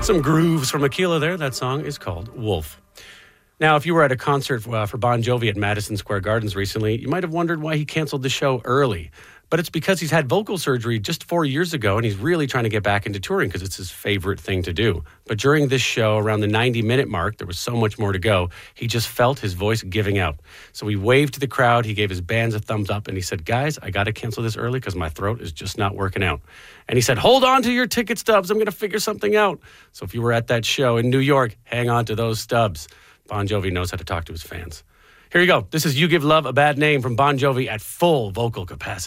Some grooves from Aquila there. That song is called Wolf. Now, if you were at a concert for Bon Jovi at Madison Square Gardens recently, you might have wondered why he canceled the show early. But it's because he's had vocal surgery just 4 years ago, and he's really trying to get back into touring because it's his favorite thing to do. But during this show, around the 90-minute mark, there was so much more to go, he just felt his voice giving out. So he waved to the crowd, he gave his bands a thumbs up, and he said, guys, I got to cancel this early because my throat is just not working out. And he said, hold on to your ticket stubs, I'm going to figure something out. So if you were at that show in New York, hang on to those stubs. Bon Jovi knows how to talk to his fans. Here you go. This is You Give Love a Bad Name from Bon Jovi at full vocal capacity.